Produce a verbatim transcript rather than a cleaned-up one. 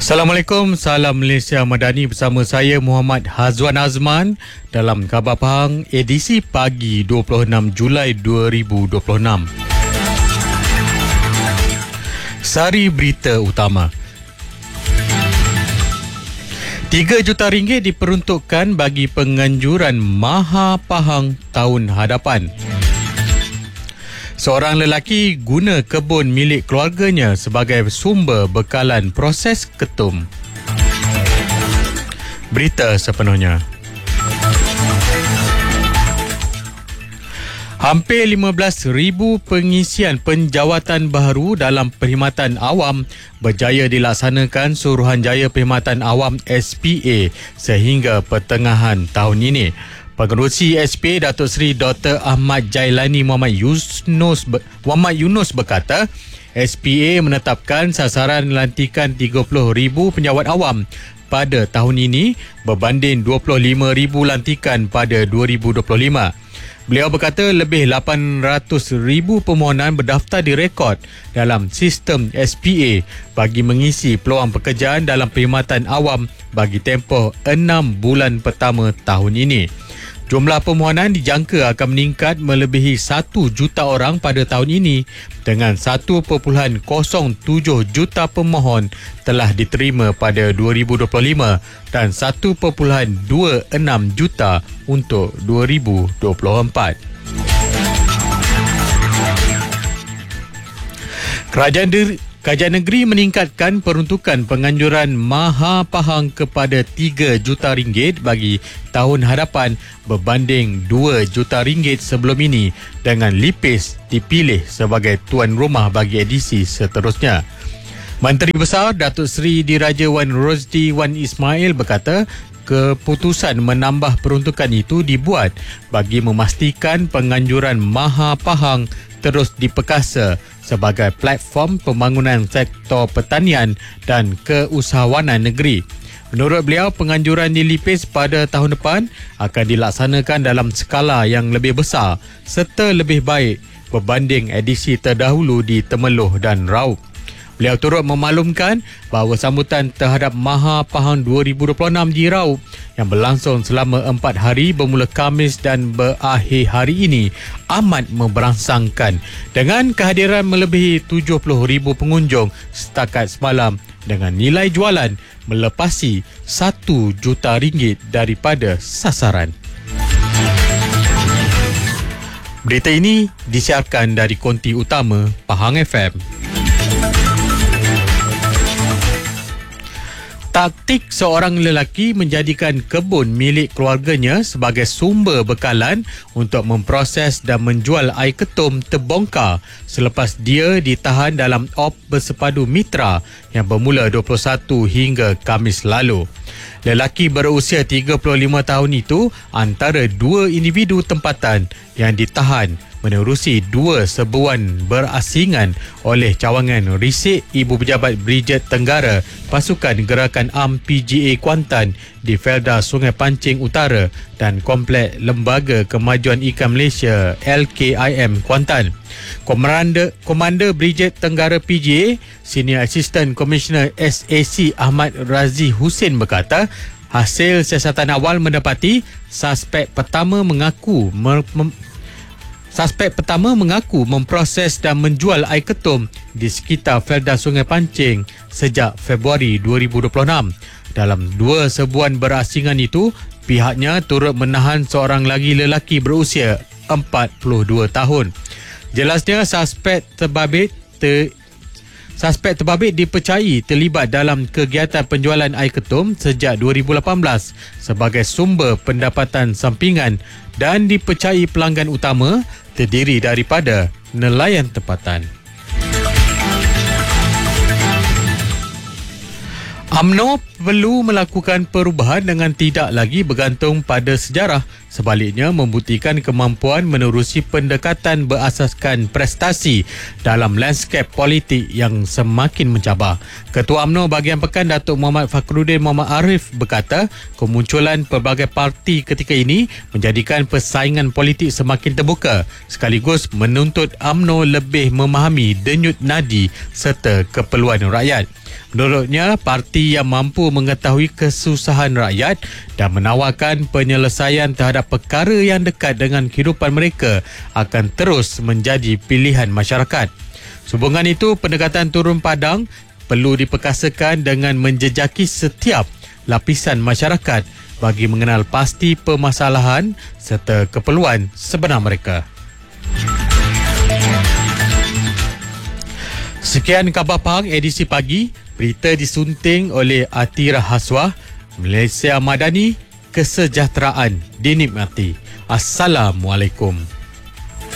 Assalamualaikum, salam Malaysia Madani bersama saya Muhammad Hazwan Azman dalam Khabar Pahang edisi pagi dua puluh enam Julai dua ribu dua puluh enam. Sari berita utama. tiga juta ringgit diperuntukkan bagi penganjuran Maha Pahang tahun hadapan. Seorang lelaki guna kebun milik keluarganya sebagai sumber bekalan proses ketum. Berita sepenuhnya. Hampir lima belas ribu pengisian penjawatan baharu dalam perkhidmatan awam berjaya dilaksanakan Suruhanjaya Perkhidmatan Awam S P A sehingga pertengahan tahun ini. Pengerusi S P A Datuk Seri Doktor Ahmad Jailani Muhammad Yunus, Muhammad Yunus berkata, S P A menetapkan sasaran lantikan tiga puluh ribu penjawat awam pada tahun ini berbanding dua puluh lima ribu lantikan pada dua ribu dua puluh lima. Beliau berkata lebih lapan ratus ribu permohonan berdaftar direkod dalam sistem S P A bagi mengisi peluang pekerjaan dalam perkhidmatan awam bagi tempoh enam bulan pertama tahun ini. Jumlah permohonan dijangka akan meningkat melebihi satu juta orang pada tahun ini dengan satu perpuluhan kosong tujuh juta pemohon telah diterima pada dua ribu dua puluh lima dan satu perpuluhan dua enam juta untuk dua ribu dua puluh empat. Kerajaan diri Kerajaan negeri meningkatkan peruntukan penganjuran Maha Pahang kepada tiga juta ringgit bagi tahun hadapan berbanding dua juta ringgit sebelum ini dengan Lipis dipilih sebagai tuan rumah bagi edisi seterusnya. Menteri Besar Datuk Seri Diraja Wan Rosdi Wan Ismail berkata, keputusan menambah peruntukan itu dibuat bagi memastikan penganjuran Maha Pahang terus diperkasa sebagai platform pembangunan sektor pertanian dan keusahawanan negeri. Menurut beliau, penganjuran di Lipis pada tahun depan akan dilaksanakan dalam skala yang lebih besar serta lebih baik berbanding edisi terdahulu di Temeloh dan Raub. Beliau turut memaklumkan bahawa sambutan terhadap Maha Pahang dua ribu dua puluh enam di Raub yang berlangsung selama empat hari bermula Khamis dan berakhir hari ini amat memberangsangkan dengan kehadiran melebihi tujuh puluh ribu pengunjung setakat semalam dengan nilai jualan melepasi satu juta ringgit daripada sasaran. Berita ini disiarkan dari konti utama Pahang F M. Taktik seorang lelaki menjadikan kebun milik keluarganya sebagai sumber bekalan untuk memproses dan menjual air ketum terbongkar selepas dia ditahan dalam op bersepadu mitra yang bermula dua puluh satu hingga Khamis lalu. Lelaki berusia tiga puluh lima tahun itu antara dua individu tempatan yang ditahan menerusi dua serbuan berasingan oleh cawangan risik Ibu Pejabat Bridget Tenggara Pasukan Gerakan A M P G A Kuantan di Felda Sungai Pancing Utara dan Komplek Lembaga Kemajuan Ikan Malaysia L K I M Kuantan. Komander, Komander Bridget Tenggara P G A, Senior Assistant Commissioner S A C Ahmad Razi Hussein berkata, hasil siasatan awal mendapati suspek pertama mengaku mem- mem- Suspek pertama mengaku memproses dan menjual air ketum di sekitar Felda Sungai Pancing sejak Februari dua ribu dua puluh enam. Dalam dua serbuan berasingan itu, pihaknya turut menahan seorang lagi lelaki berusia empat puluh dua tahun. Jelasnya, suspek terbabit ter Suspek terbabit dipercayai terlibat dalam kegiatan penjualan air ketum sejak dua ribu lapan belas sebagai sumber pendapatan sampingan dan dipercayai pelanggan utama terdiri daripada nelayan tempatan. U M N O perlu melakukan perubahan dengan tidak lagi bergantung pada sejarah Sebaliknya, membuktikan kemampuan menerusi pendekatan berasaskan prestasi dalam lanskap politik yang semakin mencabar. Ketua UMNO Bahagian Pekan Datuk Muhammad Fakhruddin Muhammad Arif berkata, kemunculan pelbagai parti ketika ini menjadikan persaingan politik semakin terbuka sekaligus menuntut UMNO lebih memahami denyut nadi serta keperluan rakyat. Menurutnya, parti yang mampu mengetahui kesusahan rakyat dan menawarkan penyelesaian terhadap perkara yang dekat dengan kehidupan mereka akan terus menjadi pilihan masyarakat. Sehubungan itu, pendekatan turun padang perlu diperkasakan dengan menjejaki setiap lapisan masyarakat bagi mengenal pasti permasalahan serta keperluan sebenar mereka. Sekian Khabar Pahang edisi pagi. Berita disunting oleh Atira Haswah. Malaysia Madani, kesejahteraan dinikmati. Assalamualaikum.